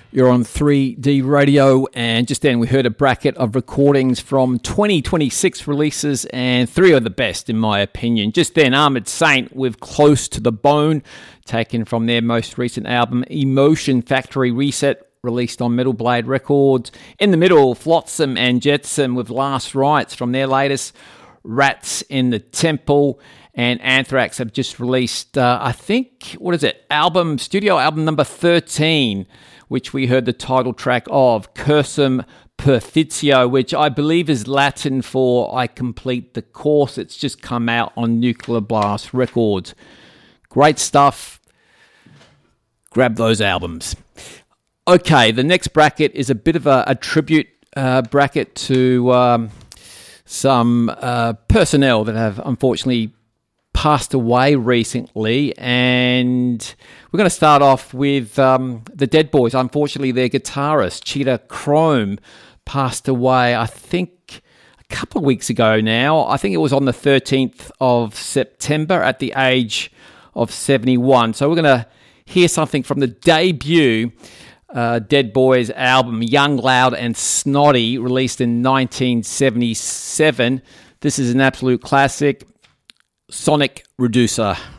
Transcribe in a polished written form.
You're on 3D Radio, and just then we heard a bracket of recordings from 2026 releases, and three are the best in my opinion. Just then, Armored Saint with Close to the Bone, taken from their most recent album, Emotion Factory Reset, released on Metal Blade Records. In the middle, Flotsam and Jetsam with Last Rites from their latest, Rats in the Temple. And Anthrax have just released, studio album number 13, which we heard the title track of, Cursum Perfitio, which I believe is Latin for I Complete the Course. It's just come out on Nuclear Blast Records. Great stuff. Grab those albums. Okay, the next bracket is a bit of a tribute bracket to some personnel that have unfortunately passed away recently, and we're going to start off with the Dead Boys. Unfortunately, their guitarist, Cheetah Chrome, passed away, I think, a couple of weeks ago now. I think it was on the 13th of September at the age of 71. So we're going to hear something from the debut Dead Boys album, Young, Loud and Snotty, released in 1977. This is an absolute classic, Sonic Reducer.